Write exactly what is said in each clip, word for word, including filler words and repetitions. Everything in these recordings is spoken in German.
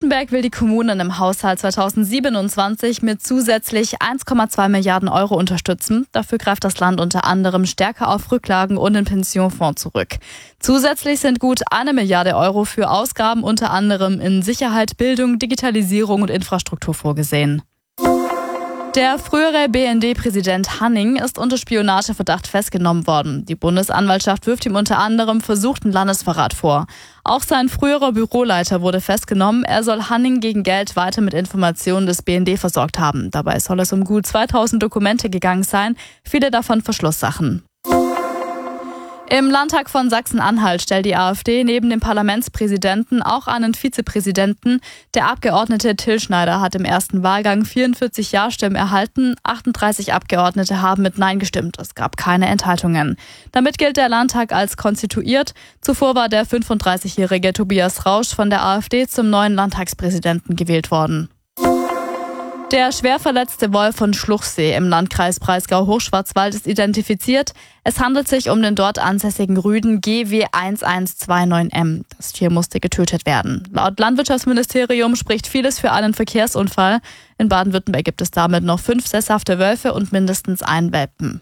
Baden-Württemberg will die Kommunen im Haushalt zweitausendsiebenundzwanzig mit zusätzlich eins Komma zwei Milliarden Euro unterstützen. Dafür greift das Land unter anderem stärker auf Rücklagen und den Pensionsfonds zurück. Zusätzlich sind gut eine Milliarde Euro für Ausgaben unter anderem in Sicherheit, Bildung, Digitalisierung und Infrastruktur vorgesehen. Der frühere B N D-Präsident Hanning ist unter Spionageverdacht festgenommen worden. Die Bundesanwaltschaft wirft ihm unter anderem versuchten Landesverrat vor. Auch sein früherer Büroleiter wurde festgenommen. Er soll Hanning gegen Geld weiter mit Informationen des B N D versorgt haben. Dabei soll es um gut zweitausend Dokumente gegangen sein, viele davon Verschlusssachen. Im Landtag von Sachsen-Anhalt stellt die AfD neben dem Parlamentspräsidenten auch einen Vizepräsidenten. Der Abgeordnete Till Schneider hat im ersten Wahlgang vierundvierzig Ja-Stimmen erhalten. achtunddreißig Abgeordnete haben mit Nein gestimmt. Es gab keine Enthaltungen. Damit gilt der Landtag als konstituiert. Zuvor war der fünfunddreißigjährige Tobias Rausch von der AfD zum neuen Landtagspräsidenten gewählt worden. Der schwer verletzte Wolf von Schluchsee im Landkreis Breisgau-Hochschwarzwald ist identifiziert. Es handelt sich um den dort ansässigen Rüden G W eins eins zwei neun M. Das Tier musste getötet werden. Laut Landwirtschaftsministerium spricht vieles für einen Verkehrsunfall. In Baden-Württemberg gibt es damit noch fünf sesshafte Wölfe und mindestens einen Welpen.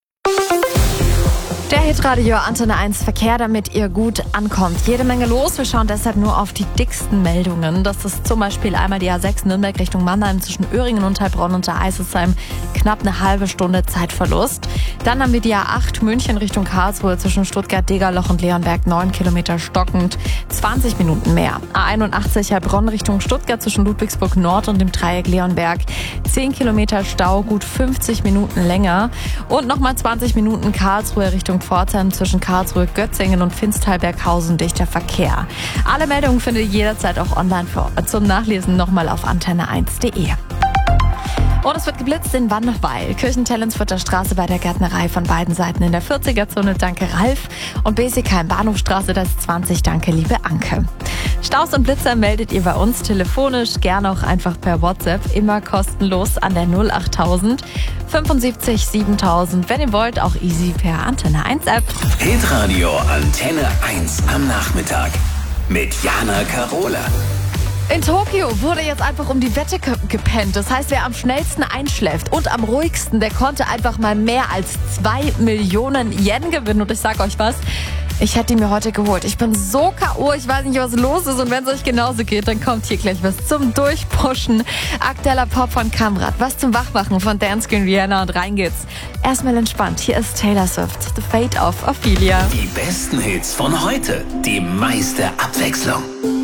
Der Hitradio Antenne eins Verkehr, damit ihr gut ankommt. Jede Menge los. Wir schauen deshalb nur auf die dicksten Meldungen. Das ist zum Beispiel einmal die A sechs Nürnberg Richtung Mannheim zwischen Öhringen und Heilbronn und der Eisesheim. Knapp eine halbe Stunde Zeitverlust. Dann haben wir die A acht München Richtung Karlsruhe zwischen Stuttgart, Degerloch und Leonberg. neun Kilometer stockend. zwanzig Minuten mehr. A einundachtzig Heilbronn Richtung Stuttgart zwischen Ludwigsburg Nord und dem Dreieck Leonberg. zehn Kilometer Stau, gut fünfzig Minuten länger. Und nochmal zwanzig Minuten Karlsruhe Richtung Pforzheim zwischen Karlsruhe, Götzingen und Finstal-Berghausen dichter Verkehr. Alle Meldungen findet ihr jederzeit auch online für, zum Nachlesen nochmal auf antenne eins punkt de. Und es wird geblitzt in Wannweil, Kirchentellensfurter Straße bei der Gärtnerei von beiden Seiten in der vierziger-Zone. Danke Ralf. Und Besigheim Bahnhofstraße, das ist zwanzig. Danke liebe Anke. Staus und Blitzer meldet ihr bei uns telefonisch, gerne auch einfach per WhatsApp, immer kostenlos an der null achttausend fünfundsiebzig siebentausend. Wenn ihr wollt, auch easy per Antenne eins App. Hitradio Antenne eins am Nachmittag mit Jana Karola. In Tokio wurde jetzt einfach um die Wette gepennt. Das heißt, wer am schnellsten einschläft und am ruhigsten, der konnte einfach mal mehr als zwei Millionen Yen gewinnen. Und ich sag euch was, ich hätte die mir heute geholt. Ich bin so K O, ich weiß nicht, was los ist. Und wenn es euch genauso geht, dann kommt hier gleich was zum Durchpushen. Aktueller Pop von Kamrat, was zum Wachmachen von Dance Queen Rihanna und rein geht's. Erstmal entspannt, hier ist Taylor Swift, The Fate of Ophelia. Die besten Hits von heute, die meiste Abwechslung.